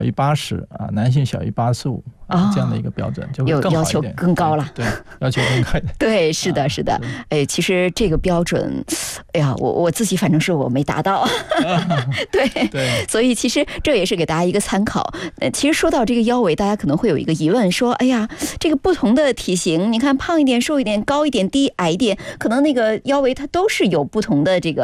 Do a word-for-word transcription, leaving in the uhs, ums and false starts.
于八十啊，男性小于八十五啊，这样的一个标准就会更好一点， 有要求更高了。 对，要求更高一点。 对，是的，是的。哎，其实这个标准，哎呀，我我自己反正是我没达到。对对，所以其实这也是给大家一个参考。呃，其实说到这个腰围，大家可能会有一个疑问，说，哎呀，这个不同的体型，你看胖一点、瘦一点、高一点、低矮一点，可能那个腰围它都是有不同的这个。